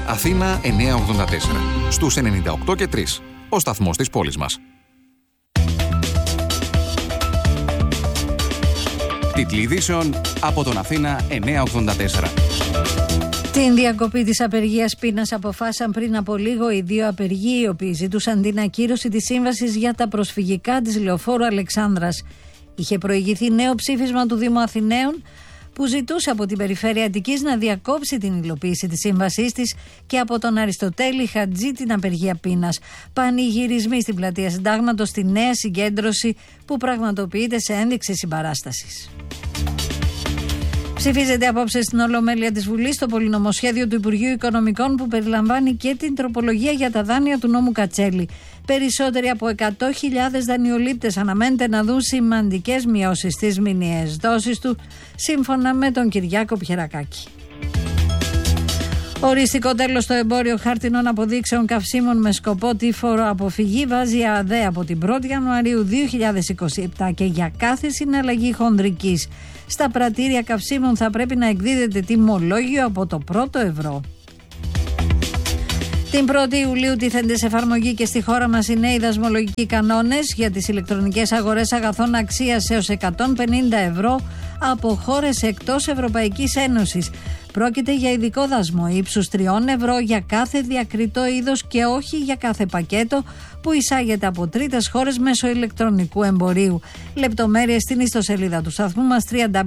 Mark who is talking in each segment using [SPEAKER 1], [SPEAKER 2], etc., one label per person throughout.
[SPEAKER 1] Αθήνα 984. Στους 98 και 3. Ο σταθμός της πόλης μας. Τίτλοι ειδήσεων από τον Αθήνα 984.
[SPEAKER 2] Την διακοπή της απεργίας πείνας αποφάσισαν πριν από λίγο οι δύο απεργοί, οι οποίοι ζητούσαν την ακύρωση της σύμβασης για τα προσφυγικά της Λεωφόρου Αλεξάνδρας. Είχε προηγηθεί νέο ψήφισμα του Δήμου Αθηναίων που ζητούσε από την Περιφέρεια Αττικής να διακόψει την υλοποίηση της σύμβασής της και από τον Αριστοτέλη Χατζή την απεργία πείνας. Πανηγυρισμοί στην πλατεία Συντάγματος στη νέα συγκέντρωση που πραγματοποιείται σε ένδειξη συμπαράστασης. Ψηφίζεται απόψε στην Ολομέλεια της Βουλής το πολυνομοσχέδιο του Υπουργείου Οικονομικών που περιλαμβάνει και την τροπολογία για τα δάνεια του νόμου Κατσέλη. Περισσότεροι από 100.000 δανειολήπτες αναμένεται να δουν σημαντικές μειώσεις στις μηνιαίες δόσεις του, σύμφωνα με τον Κυριάκο Πιερακάκη. Οριστικό τέλος στο εμπόριο χάρτινων αποδείξεων καυσίμων με σκοπό τη φοροαποφυγή βάζει ΑΔΕ από την 1η Ιανουαρίου 2027 και για κάθε συναλλαγή χονδρικής στα πρατήρια καυσίμων θα πρέπει να εκδίδεται τιμολόγιο από το πρώτο ευρώ. Την 1η Ιουλίου τίθενται σε εφαρμογή και στη χώρα μας οι νέοι δασμολογικοί κανόνες για τις ηλεκτρονικές αγορές αγαθών αξίας έως 150 ευρώ από χώρες εκτός Ευρωπαϊκής Ένωσης. Πρόκειται για ειδικό δασμό ύψους 3 ευρώ για κάθε διακριτό είδος και όχι για κάθε πακέτο που εισάγεται από τρίτες χώρες μέσω ηλεκτρονικού εμπορίου. Λεπτομέρειες στην ιστοσελίδα του σταθμού μας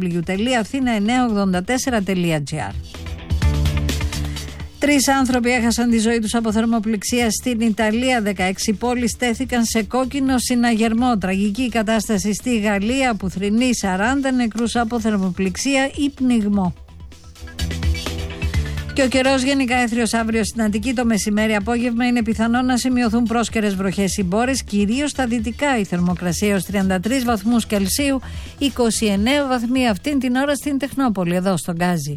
[SPEAKER 2] www.athena984.gr. 3 άνθρωποι έχασαν τη ζωή τους από θερμοπληξία στην Ιταλία. 16 πόλεις στέθηκαν σε κόκκινο συναγερμό. Τραγική κατάσταση στη Γαλλία που θρηνεί 40 νεκρούς από θερμοπληξία ή πνιγμό. Και ο καιρός γενικά έθριος αύριο στην Αττική το μεσημέρι απόγευμα είναι πιθανό να σημειωθούν πρόσκαιρες βροχές συμπόρες, κυρίως στα δυτικά. Η θερμοκρασία ως 33 βαθμούς Κελσίου, 29 βαθμοί αυτήν την ώρα στην Τεχνόπολη, εδώ στον Γκάζι.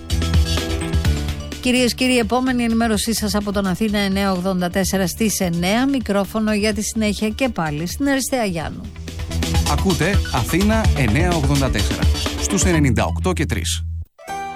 [SPEAKER 2] Κυρίες και κύριοι, επόμενη ενημέρωσή σας από τον Αθήνα 984 στις 9, μικρόφωνο για τη συνέχεια και πάλι στην Αριστεία Γιάννου.
[SPEAKER 1] Ακούτε Αθήνα 984 στους 98 και 3.